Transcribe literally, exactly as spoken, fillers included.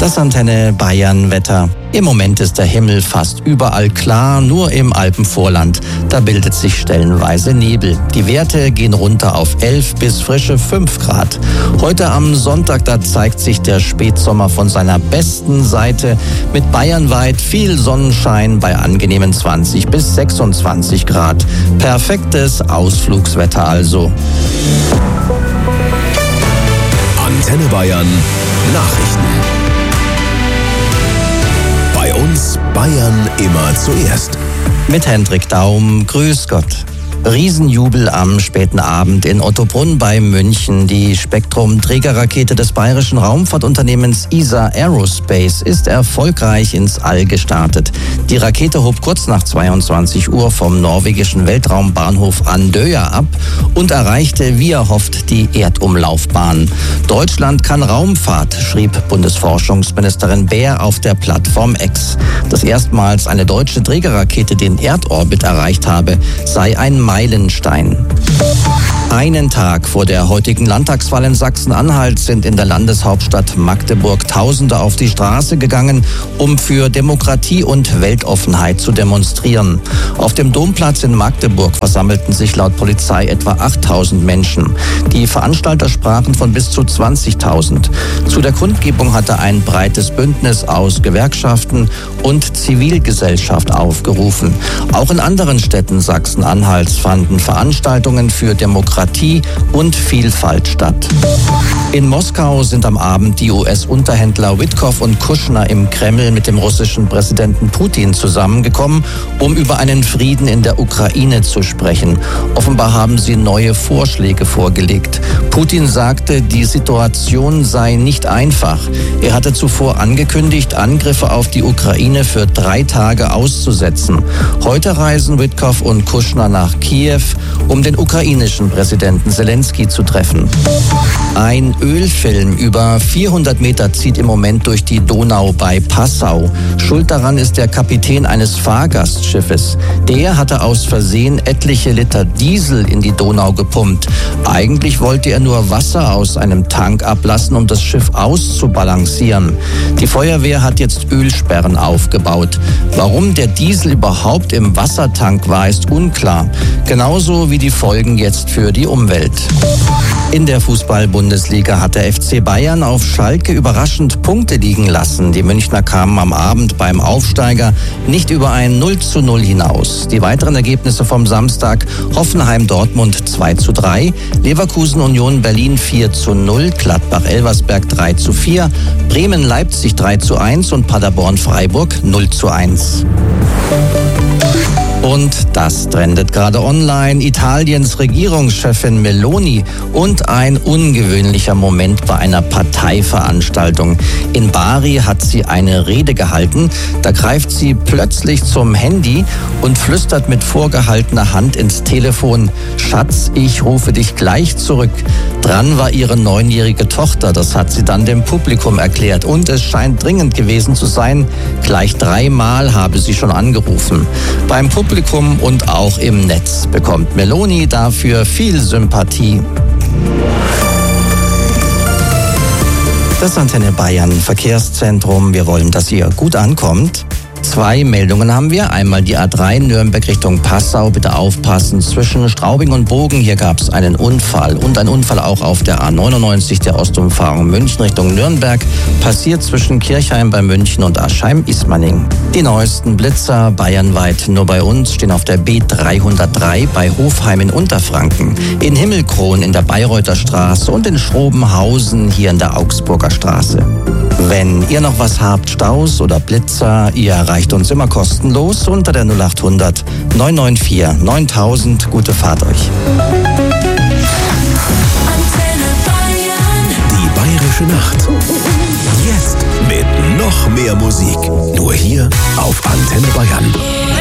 Das Antenne Bayern Wetter. Im Moment ist der Himmel fast überall klar, nur im Alpenvorland. Da bildet sich stellenweise Nebel. Die Werte gehen runter auf elf bis frische fünf Grad. Heute am Sonntag, da zeigt sich der Spätsommer von seiner besten Seite. Mit bayernweit viel Sonnenschein bei angenehmen zwanzig bis sechsundzwanzig Grad. Perfektes Ausflugswetter also. Antenne Bayern Nachrichten. Bei uns Bayern immer zuerst. Mit Hendrik Daum, grüß Gott. Riesenjubel am späten Abend in Ottobrunn bei München. Die Spektrum-Trägerrakete des bayerischen Raumfahrtunternehmens E S A Aerospace ist erfolgreich ins All gestartet. Die Rakete hob kurz nach zweiundzwanzig Uhr vom norwegischen Weltraumbahnhof Andøya ab und erreichte, wie erhofft, die Erdumlaufbahn. Deutschland kann Raumfahrt, schrieb Bundesforschungsministerin Baer auf der Plattform X. Dass erstmals eine deutsche Trägerrakete den Erdorbit erreicht habe, sei ein Meilenstein. Einen Tag vor der heutigen Landtagswahl in Sachsen-Anhalt sind in der Landeshauptstadt Magdeburg Tausende auf die Straße gegangen, um für Demokratie und Weltoffenheit zu demonstrieren. Auf dem Domplatz in Magdeburg versammelten sich laut Polizei etwa achttausend Menschen. Die Veranstalter sprachen von bis zu zwanzigtausend. Zu der Kundgebung hatte ein breites Bündnis aus Gewerkschaften und Zivilgesellschaft aufgerufen. Auch in anderen Städten Sachsen-Anhalts fanden Veranstaltungen für Demokratie und Vielfalt statt. In Moskau sind am Abend die U S-Unterhändler Witkow und Kushner im Kreml mit dem russischen Präsidenten Putin zusammengekommen, um über einen Frieden in der Ukraine zu sprechen. Offenbar haben sie neue Vorschläge vorgelegt. Putin sagte, die Situation sei nicht einfach. Er hatte zuvor angekündigt, Angriffe auf die Ukraine für drei Tage auszusetzen. Heute reisen Witkow und Kushner nach Kiew, um den ukrainischen Präsidenten Zelensky zu treffen. Ein Ölfilm über vierhundert Meter zieht im Moment durch die Donau bei Passau. Schuld daran ist der Kapitän eines Fahrgastschiffes. Der hatte aus Versehen etliche Liter Diesel in die Donau gepumpt. Eigentlich wollte er nur Wasser aus einem Tank ablassen, um das Schiff auszubalancieren. Die Feuerwehr hat jetzt Ölsperren aufgebaut. Warum der Diesel überhaupt im Wassertank war, ist unklar. Genauso wie die Folgen jetzt für die Umwelt. In der Fußball-Bundesliga hat der F C Bayern auf Schalke überraschend Punkte liegen lassen. Die Münchner kamen am Abend beim Aufsteiger nicht über ein null zu null hinaus. Die weiteren Ergebnisse vom Samstag: Hoffenheim-Dortmund zwei zu drei, Leverkusen-Union Berlin vier zu null, Gladbach-Elversberg drei zu vier, Bremen-Leipzig drei zu eins und Paderborn-Freiburg null zu eins. Und das trendet gerade online. Italiens Regierungschefin Meloni und ein ungewöhnlicher Moment bei einer Parteiveranstaltung. In Bari hat sie eine Rede gehalten. Da greift sie plötzlich zum Handy und flüstert mit vorgehaltener Hand ins Telefon: Schatz, ich rufe dich gleich zurück. Dran war ihre neunjährige Tochter. Das hat sie dann dem Publikum erklärt. Und es scheint dringend gewesen zu sein. Gleich dreimal habe sie schon angerufen. Beim Publikum und auch im Netz bekommt Meloni dafür viel Sympathie. Das Antenne Bayern Verkehrszentrum. Wir wollen, dass ihr gut ankommt. Zwei Meldungen haben wir. Einmal die A drei Nürnberg Richtung Passau. Bitte aufpassen. Zwischen Straubing und Bogen, hier gab es einen Unfall. Und ein Unfall auch auf der A neunundneunzig, der Ostumfahrung München Richtung Nürnberg. Passiert zwischen Kirchheim bei München und Aschheim-Ismaning. Die neuesten Blitzer bayernweit nur bei uns stehen auf der B dreihundertdrei bei Hofheim in Unterfranken, in Himmelkron in der Bayreuther Straße und in Schrobenhausen hier in der Augsburger Straße. Wenn ihr noch was habt, Staus oder Blitzer, ihr erreicht uns immer kostenlos unter der null acht hundert neun neun vier neuntausend. Gute Fahrt euch. Die Bayerische Nacht. Jetzt mit noch mehr Musik. Nur hier auf Antenne Bayern.